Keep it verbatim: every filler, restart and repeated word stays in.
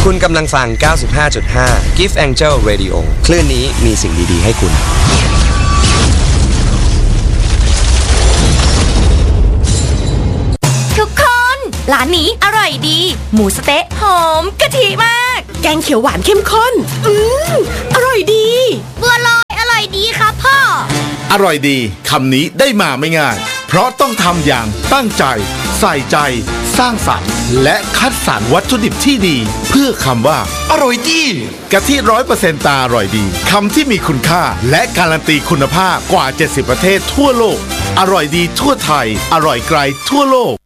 คุณกำลังฟัง เก้าสิบห้าจุดห้า Gift Angel Radio คลื่นนี้มีสิ่งดีๆให้คุณทุกคนร้านนี้อร่อยดีหมูสะเต๊ะหอมกะทิมากแกงเขียวหวานเข้มข้นอืมอร่อยดีบัวลอยอร่อยดีครับพ่ออร่อยดีคำนี้ได้มาไม่ง่ายเพราะต้องทำอย่างตั้งใจใส่ใจสร้างสรรค์และคัดสรรวัตถุดิบที่ดีเพื่อคำว่าอร่อยดีกะทิ ร้อยเปอร์เซ็นต์ ตาอร่อยดีคำที่มีคุณค่าและการันตีคุณภาพกว่าเจ็ดสิบประเทศทั่วโลกอร่อยดีทั่วไทยอร่อยไกลทั่วโลก